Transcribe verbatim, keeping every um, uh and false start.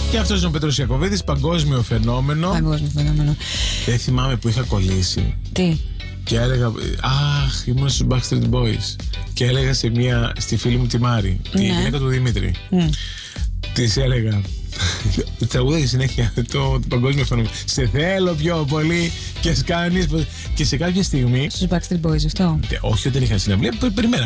Και αυτός είναι ο Πέτρος Ιακωβίδης, παγκόσμιο φαινόμενο. Παγκόσμιο φαινόμενο. Δεν θυμάμαι που είχα κολλήσει. Τι? Και έλεγα, αχ, ήμουν στους Backstreet Boys. Και έλεγα σε μια, στη φίλη μου τη Μάρη, τη Ναι. γυναίκα του Δημήτρη. Mm. Της έλεγα, τραγούδα συνέχεια το, το παγκόσμιο φαινόμενο. Σε θέλω πιο πολύ και σκάνεις. Και σε κάποια στιγμή. Στους Backstreet Boys αυτό. Όχι, όταν είχα συναυλία, περιμέναμε.